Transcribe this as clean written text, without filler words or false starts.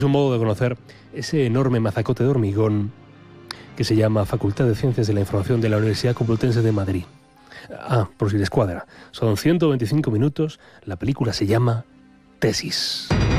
Es un modo de conocer ese enorme mazacote de hormigón que se llama Facultad de Ciencias de la Información de la Universidad Complutense de Madrid. Por si les cuadra, son 125 minutos, la película se llama Tesis.